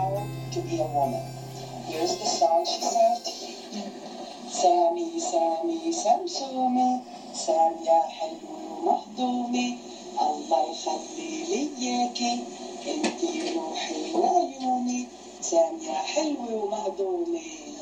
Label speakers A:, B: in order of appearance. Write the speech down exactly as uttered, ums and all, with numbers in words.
A: proud to be a woman. Here's the song she sang to me. سامي سامي سمسومي سام يا حلو ومهضومي الله يخلي لي اياكي انتي روحي وعيوني سام يا حلو ومهضومي